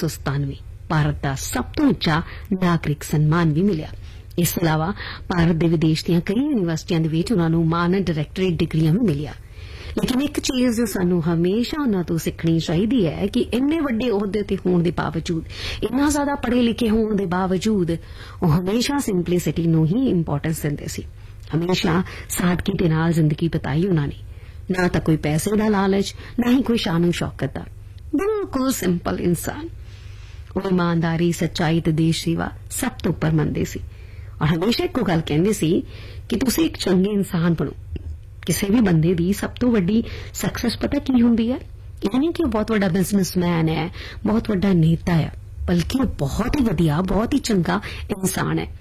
1997 ਭਾਰਤ ਦਾ ਸਭ ਤੋਂ ਉੱਚਾ ਨਾਗਰਿਕ ਸਨਮਾਨ ਵੀ ਮਿਲਿਆ। ਇਸ ਤੋਂ ਇਲਾਵਾ ਭਾਰਤ ਦੇ ਵਿਦੇਸ਼ ਦੀਆਂ ਕਈ ਯੂਨੀਵਰਸਿਟੀਆਂ ਦੇ ਵਿੱਚ ਉਹਨਾਂ ਨੂੰ ਮਾਨਦ ਡਾਇਰੈਕਟਰੇਟ ਡਿਗਰੀਆਂ ਵੀ ਮਿਲੀਆਂ। ਲੇਕਿਨ ਇੱਕ ਚੀਜ਼ ਜੋ ਸਾਨੂੰ ਹਮੇਸ਼ਾ ਉਹਨਾਂ ਤੋਂ ਸਿੱਖਣੀ ਚਾਹੀਦੀ ਹੈ ਕਿ ਇੰਨੇ ਵੱਡੇ ਅਹੁਦੇ ਤੇ ਹੋਣ ਦੇ ਬਾਵਜੂਦ, ਇੰਨਾ ਜ਼ਿਆਦਾ ਪੜ੍ਹੇ ਲਿਖੇ ਹੋਣ ਦੇ ਬਾਵਜੂਦ ਉਹ ਹਮੇਸ਼ਾ ਸਿੰਪਲਿਸਿਟੀ ਨੂੰ ਹੀ ਇੰਪੋਰਟੈਂਸ ਦਿੰਦੇ ਸੀ। ਹਮੇਸ਼ਾ ਸਾਦਗੀ ਦੇ ਨਾਲ ਜ਼ਿੰਦਗੀ ਬਿਤਾਈ ਉਹਨਾਂ ਨੇ। ਨਾ ਤਾਂ ਕੋਈ ਪੈਸੇ ਦਾ ਲਾਲਚ, ਨਾ ਹੀ ਕੋਈ ਸ਼ਾਨੋ ਸ਼ੌਕਤ ਦਾ, ਬਿਲਕੁਲ ਸਿੰਪਲ ਇਨਸਾਨ। ਉਹ ਇਮਾਨਦਾਰੀ, ਸੱਚਾਈ ਤੇ ਦੇਸ਼ ਸੇਵਾ ਸਭ ਤੋਂ ਉੱਪਰ ਮੰਨਦੇ ਸੀ ਔਰ ਹਮੇਸ਼ਾ ਇੱਕੋ ਗੱਲ ਕਹਿੰਦੇ ਸੀ ਕਿ ਤੁਸੀਂ ਇੱਕ ਚੰਗੇ ਇਨਸਾਨ ਬਣੋ। ਕਿਸੇ ਵੀ ਬੰਦੇ ਦੀ ਸਭ ਤੋਂ ਵੱਡੀ ਸਕਸੈਸ ਪਤਾ ਕੀ ਹੁੰਦੀ ਹੈ? ਇਹ ਨਹੀਂ ਕਿ ਉਹ ਬਹੁਤ ਵੱਡਾ ਬਿਜ਼ਨਸਮੈਨ ਹੈ, ਬਹੁਤ ਵੱਡਾ ਨੇਤਾ ਹੈ, ਬਲਕਿ ਉਹ ਬਹੁਤ ਹੀ ਵਧੀਆ, ਬਹੁਤ ਹੀ ਚੰਗਾ ਇਨਸਾਨ ਹੈ।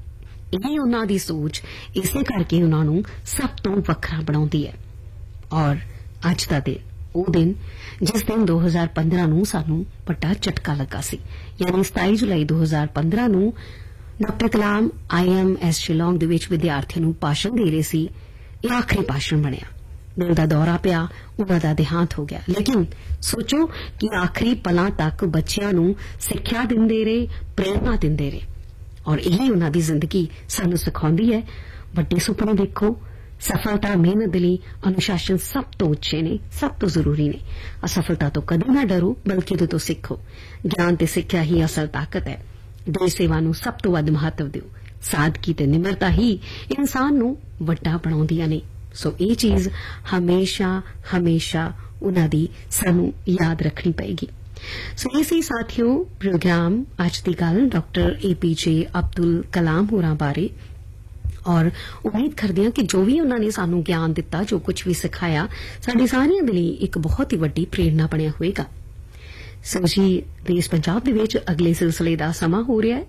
ਇਹ ਉਹਨਾਂ ਦੀ ਸੋਚ ਇਸੇ ਕਰਕੇ ਉਹਨਾਂ ਨੂੰ ਸਭ ਤੋਂ ਵੱਖਰਾ ਬਣਾਉਂਦੀ ਹੈ। ਔਰ ਅੱਜ ਦਾ ਦਿਨ ਉਹ ਦਿਨ ਜਿਸ ਦਿਨ 2015 ਨੂੰ ਸਾਨੂੰ ਵੱਡਾ ਝਟਕਾ ਲੱਗਾ ਸੀ, ਯਾਨੀ 27 ਜੁਲਾਈ 2015 ਨੂੰ ਡਾਕਟਰ ਕਲਾਮ IMS ਸ਼ਿਲੌਂਗ ਦੇ ਵਿੱਚ ਵਿਦਿਆਰਥੀਆਂ ਨੂੰ ਭਾਸ਼ਣ ਦੇ ਰਹੇ ਸੀ। ਇਹ ਆਖਰੀ ਭਾਸ਼ਣ ਬਣਿਆ। ਦਿਲ ਦਾ ਦੌਰਾ ਪਿਆ, ਉਹਨਾਂ ਦਾ ਦੇਹਾਂਤ ਹੋ ਗਿਆ। ਲੇਕਿਨ ਸੋਚੋ ਕਿ ਆਖਰੀ ਪਲਾਂ ਤੱਕ ਬੱਚਿਆਂ ਨੂੰ ਸਿੱਖਿਆ ਦਿੰਦੇ ਰਹੇ, ਪ੍ਰੇਰਨਾ ਦਿੰਦੇ ਰਹੇ ਔਰ ਇਹੀ ਉਹਨਾਂ ਦੀ ਜ਼ਿੰਦਗੀ ਸਾਨੂੰ ਸਿਖਾਉਂਦੀ ਹੈ। ਵੱਡੇ ਸੁਪਨੇ ਦੇਖੋ, ਸਫਲਤਾ, ਮਿਹਨਤ ਲਈ ਅਨੁਸ਼ਾਸਨ ਸਭ ਤੋਂ ਉੱਚੇ ਨੇ, ਸਭ ਤੋਂ ਜ਼ਰੂਰੀ ਨੇ। ਅਸਫਲਤਾ ਤੋਂ ਕਦੇ ਨਾ ਡਰੋ, ਬਲਕਿ ਉਹਦੇ ਤੋਂ ਸਿੱਖੋ। ਗਿਆਨ ਤੇ ਸਿੱਖਿਆ ਹੀ ਅਸਲ ਤਾਕਤ ਹੈ। ਦੇਸ਼ ਸੇਵਾ ਨੂੰ ਸਭ ਤੋਂ ਵੱਧ ਮਹੱਤਵ ਦਿਓ। ਸਾਦਗੀ ਤੇ ਨਿਮਰਤਾ ਹੀ ਇਨਸਾਨ ਨੂੰ ਵੱਡਾ ਬਣਾਉਂਦੀਆਂ ਨੇ। ਸੋ ਇਹ ਚੀਜ਼ ਹਮੇਸ਼ਾ ਹਮੇਸ਼ਾ ਉਹਨਾਂ ਦੀ ਸਾਨੂੰ ਯਾਦ ਰੱਖਣੀ ਪਏਗੀ। ਸੋ ਇਹ ਸੀ ਸਾਥੀਓ ਪ੍ਰੋਗਰਾਮ ਅੱਜ ਦੀ ਗੱਲ ਡਾਕਟਰ APJ ਅਬਦੁਲ ਕਲਾਮ ਹੋਰਾਂ ਬਾਰੇ। ਔਰ ਉਮੀਦ ਕਰਦੇ ਹਾਂ ਕਿ ਜੋ ਵੀ ਉਹਨਾਂ ਨੇ ਸਾਨੂੰ ਗਿਆਨ ਦਿੱਤਾ, ਜੋ ਕੁਝ ਵੀ ਸਿਖਾਇਆ, ਸਾਡੇ ਸਾਰਿਆਂ ਦੇ ਲਈ ਇੱਕ ਬਹੁਤ ਹੀ ਵੱਡੀ ਪ੍ਰੇਰਨਾ ਬਣਿਆ ਹੋਵੇਗਾ। ਸੋ ਜੀ ਦੇਸ਼ ਪੰਜਾਬ ਦੇ ਵਿੱਚ ਅਗਲੇ ਸਿਲਸਿਲੇ ਦਾ ਸਮਾਂ ਹੋ ਰਿਹਾ ਹੈ।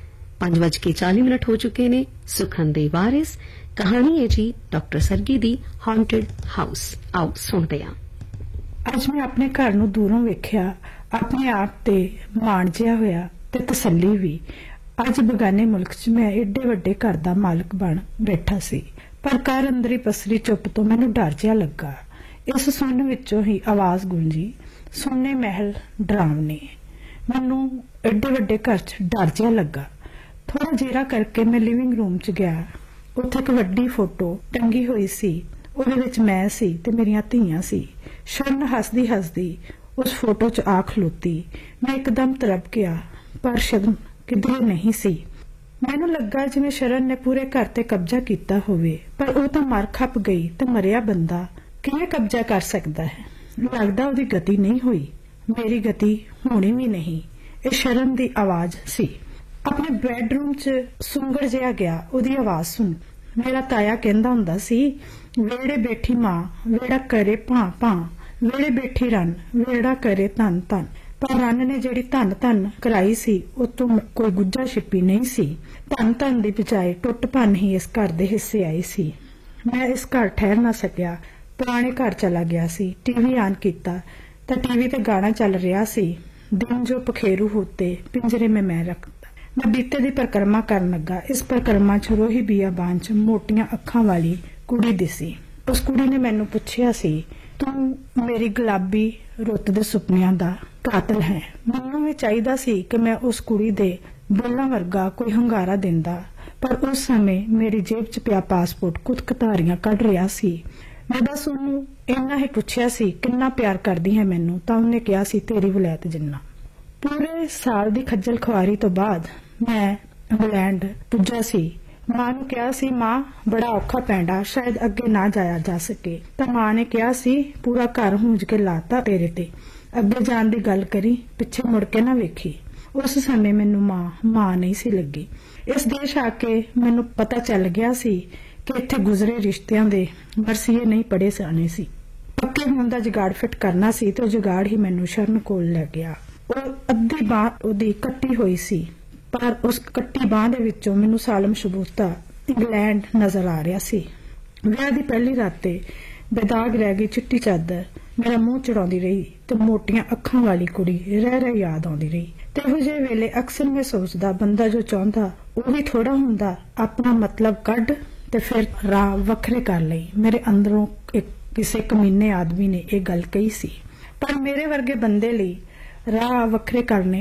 5:40 ਹੋ ਚੁੱਕੇ ਨੇ। ਸੁਖਨ ਦੇ ਵਾਰਿਸ ਕਹਾਣੀ ਹੈ ਜੀ ਡਾਕਟਰ ਸਰਗੀ ਦੀ ਹਾਂਟਡ ਹਾਊਸ। ਆਓ ਸੁਣਦੇ ਹਾਂ। ਅੱਜ ਮੈਂ ਆਪਣੇ ਘਰ ਨੂੰ ਦੂਰੋਂ ਵੇਖਿਆ, ਆਪਣੇ ਆਪ ਤੇ ਮਾਣ ਜਿਹਾ ਹੋਇਆ ਤੇ ਤਸੱਲੀ ਵੀ। ਅੱਜ ਬਗਾਨੇ ਮੁਲਕ 'ਚ ਮੈਂ ਏਡੇ ਵੱਡੇ ਘਰ ਦਾ ਮਾਲਕ ਬਣ ਬੈਠਾ ਸੀ, ਪਰ ਘਰ ਅੰਦਰੀ ਪਸਰੀ ਚੁੱਪ ਤੋਂ ਮੈਨੂੰ ਡਰ ਜਿਹਾ ਲੱਗਾ। ਇਸ ਸੁਣਨ ਵਿੱਚੋਂ ਹੀ ਆਵਾਜ਼ ਗੂੰਜੀ, ਸੁਣਨੇ ਮਹਿਲ ਡਰਾਵਨੇ। ਮੈਨੂੰ ਏਡੇ ਵੱਡੇ ਘਰ 'ਚ ਡਰ ਜਿਹਾ ਲੱਗਾ। ਥੋੜਾ ਜੇਰਾ ਕਰਕੇ ਮੈਂ ਲਿਵਿੰਗ ਰੂਮ 'ਚ ਗਿਆ। ਉੱਥੇ ਇੱਕ ਵੱਡੀ ਫੋਟੋ ਟੰਗੀ ਹੋਈ ਸੀ। ਉਹਦੇ ਵਿੱਚ ਮੈਂ ਸੀ ਤੇ ਮੇਰੀਆਂ ਧੀਆਂ ਸੀ। ਸ਼ਰਨ ਹੱਸਦੀ ਹੱਸਦੀ ਉਸ ਫੋਟੋ 'ਚ ਆ ਖਲੋਤੀ। ਮੈਂ ਇੱਕਦਮ ਤੜਪ ਗਿਆ, ਪਰ ਸ਼ਰਨ ਕਿਧਰੇ ਨਹੀਂ ਸੀ। ਮੈਨੂੰ ਲੱਗਾ ਜਿਵੇਂ ਸ਼ਰਨ ਨੇ ਪੂਰੇ ਘਰ ਤੇ ਕਬਜ਼ਾ ਕੀਤਾ ਹੋਵੇ, ਪਰ ਉਹ ਤਾਂ ਮਰ ਖੱਪ ਗਈ ਤੇ ਮਰਿਆ ਬੰਦਾ ਕਿਵੇਂ ਕਬਜ਼ਾ ਕਰ ਸਕਦਾ ਹੈ? ਲੱਗਦਾ ਉਹਦੀ ਗਤੀ ਨਹੀਂ ਹੋਈ। ਮੇਰੀ ਗਤੀ ਹੋਣੀ ਵੀ ਨਹੀਂ। ਇਹ ਸ਼ਰਨ ਦੀ ਆਵਾਜ਼ ਸੀ। ਆਪਣੇ ਬੈਡਰੂਮ 'ਚ ਸੁੰਗੜ ਜਿਹਾ ਗਿਆ। ਉਹਦੀ ਆਵਾਜ਼ ਸੁਣ। ਮੇਰਾ ਤਾਇਆ ਕਹਿੰਦਾ ਹੁੰਦਾ ਸੀ, ਵੇੜੇ ਬੈਠੀ ਮਾਂ ਵੇੜਾ ਕਰੇ ਭਾਂ ਭਾਂ, ਵੇੜੇ ਬੈਠੀ ਰਨ ਵੇੜਾ ਕਰੇ ਧੰਨ ਧੰਨ। ਪਰ ਰਨ ਨੇ ਜਿਹੜੀ ਧੰਨ ਧੰਨ ਕਰਾਈ ਸੀ, ਉਹ ਤੋਂ ਕੋਈ ਗੁੱਜਾ ਛਿੱਪੀ ਨਹੀਂ ਸੀ। ਧੰਨ ਧੰਨ ਦੀ ਬਜਾਏ ਟੁੱਟ ਭੰਨ ਹੀ ਇਸ ਘਰ ਦੇ ਹਿੱਸੇ ਆਈ ਸੀ। ਮੈਂ ਇਸ ਘਰ ਠਹਿਰ ਨਾ ਸਕਿਆ। ਪੁਰਾਣੇ ਘਰ ਚਲਾ ਗਿਆ ਸੀ। ਟੀਵੀ ਆਨ ਕੀਤਾ ਤਾਂ ਟੀਵੀ ਤੇ ਗਾਣਾ ਚੱਲ ਰਿਹਾ ਸੀ, ਦਿਨ ਜੋ ਪਖੇਰੂ ਹੋਤੇ ਪਿੰਜਰੇ ਮੈਂ ਰੱਖਦਾ। ਮੈਂ ਬੀਤੇ ਦੀ ਪਰਿਕਰਮਾ ਕਰਨ ਲੱਗਾ। ਇਸ ਪਰਿਕਰਮਾ 'ਚ ਰੋਹੀ ਬੀਆਬਾਨ 'ਚ ਮੋਟੀਆਂ ਅੱਖਾਂ ਵਾਲੀ ਕੁੜੀ ਦਿਸੀ। ਉਸ ਕੁੜੀ ਨੇ ਮੈਨੂੰ ਪੁੱਛਿਆ ਸੀ, ਤੂੰ ਮੇਰੀ ਗੁਲਾਬੀ ਰੁੱਤ ਦੇ ਸੁਪਨਿਆਂ ਦਾ ਕਾਤਲ ਹੈ। ਮੈਨੂੰ ਵੀ ਚਾਹੀਦਾ ਸੀ ਕਿ ਮੈਂ ਉਸ ਕੁੜੀ ਦੇ ਬੋਲਾਂ ਵਰਗਾ ਕੋਈ ਹੁੰਗਾਰਾ ਦਿੰਦਾ, ਪਰ ਉਸ ਸਮੇਂ ਮੇਰੀ ਜੇਬ 'ਚ ਪਿਆ ਪਾਸਪੋਰਟ ਕੁੱਤ-ਕਤਾਰੀਆਂ ਕੱਢ ਰਿਹਾ ਸੀ। ਮੈਂ ਬਸ ਉਹਨੂੰ ਇੰਨਾ ਹੀ ਪੁੱਛਿਆ ਸੀ, ਕਿੰਨਾ ਪਿਆਰ ਕਰਦੀ ਹੈ ਮੈਨੂੰ, ਤਾਂ ਉਹਨੇ ਕਿਹਾ ਸੀ, ਤੇਰੀ ਵਲੈਤ ਜਿੰਨਾ। ਪੂਰੇ ਸਾਲ ਦੀ ਖੱਜਲ ਖੁਆਰੀ ਤੋਂ ਬਾਅਦ ਮੈਂ ਇੰਗਲੈਂਡ ਪੁੱਜਾ ਸੀ। ਮਾਂ ਨੂੰ ਕਿਹਾ ਸੀ, ਮਾਂ ਬੜਾ ਔਖਾ ਪੈਂਦਾ, ਸ਼ਾਇਦ ਅੱਗੇ ਨਾ ਜਾਇਆ ਜਾ ਸਕੇ। ਤਾਂ ਮਾਂ ਨੇ ਕਿਹਾ ਸੀ, ਪੂਰਾ ਘਰ ਹੁੰਜ ਕੇ ਲਾਤਾ ਤੇਰੇ ਤੇ, ਅੱਗੇ ਜਾਣ ਦੀ ਗੱਲ ਕਰੀ, ਪਿੱਛੇ ਮੁੜ ਕੇ ਨਾ ਵੇਖੀ। ਉਸ ਸਮੇਂ ਮੈਨੂੰ ਮਾਂ ਨਹੀਂ ਸੀ ਲੱਗੀ। ਇਸ ਦੇਸ਼ ਆ ਕੇ ਮੈਨੂੰ ਪਤਾ ਚੱਲ ਗਿਆ ਸੀ ਕਿ ਇੱਥੇ ਗੁਜ਼ਰੇ ਰਿਸ਼ਤਿਆਂ ਦੇ ਮਰਸੀਏ ਨਹੀਂ ਪੜੇ ਜਾਣੇ ਸੀ। ਪੱਕੇ ਹੋਣ ਦਾ ਜੁਗਾੜ ਫਿੱਟ ਕਰਨਾ ਸੀ ਤੇ ਉਹ ਜੁਗਾੜ ਹੀ ਮੈਨੂੰ ਸ਼ਰਨ ਕੋਲ ਲੈ ਗਿਆ। ਉਹ ਅੱਧੀ ਬਾਂਹ ਉਹਦੀ ਕੱਟੀ ਹੋਈ ਸੀ, ਪਰ ਉਸ ਕੱਟੀ ਬਾਂਹ ਦੇ ਵਿੱਚੋਂ ਮੈਨੂੰ ਸਾਲਮ ਸ਼ਬੂਤਾ ਇੰਗਲੈਂਡ ਨਜ਼ਰ ਆ ਰਿਹਾ ਸੀ। ਵਿਆਹ ਦੀ ਪਹਿਲੀ ਰਾਤੇ ਬੇਦਾਗ ਰਹਿ ਗਈ ਚਿੱਟੀ ਚਾਦਰ ਮੇਰਾ ਮੂੰਹ ਚੜਾਉਂਦੀ ਰਹੀ ਤੇ ਮੋਟੀਆਂ ਅੱਖਾਂ ਵਾਲੀ ਕੁੜੀ ਰਹਿ ਯਾਦ ਆਉਂਦੀ ਰਹੀ। ਤੇ ਇਹੋ ਜਿਹੇ ਵੇਲੇ ਅਕਸਰ ਮੈਂ ਸੋਚਦਾ, ਬੰਦਾ ਜੋ ਚਾਹੁੰਦਾ ਉਹ ਵੀ ਥੋੜਾ ਹੁੰਦਾ। ਆਪਣਾ ਮਤਲਬ ਕੱਢ ਤੇ ਫਿਰ ਰਾਹ ਵੱਖਰੇ ਕਰ ਲਈ। ਮੇਰੇ ਅੰਦਰੋਂ ਕਿਸੇ ਕਮੀਨੇ ਆਦਮੀ ਨੇ ਇਹ ਗੱਲ ਕਹੀ ਸੀ, ਪਰ ਮੇਰੇ ਵਰਗੇ ਬੰਦੇ ਲਈ ਰਾਹ ਵੱਖਰੇ ਕਰਨੇ